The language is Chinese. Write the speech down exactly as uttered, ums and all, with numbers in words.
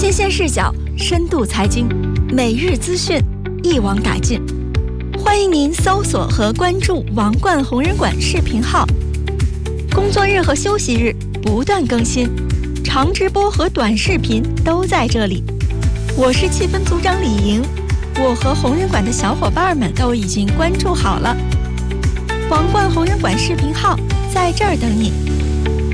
新鲜视角，深度财经，每日资讯，一网打尽。欢迎您搜索和关注王冠红人馆视频号，工作日和休息日不断更新，长直播和短视频都在这里。我是气氛组长李莹，我和红人馆的小伙伴们都已经关注好了。王冠红人馆视频号在这儿等你。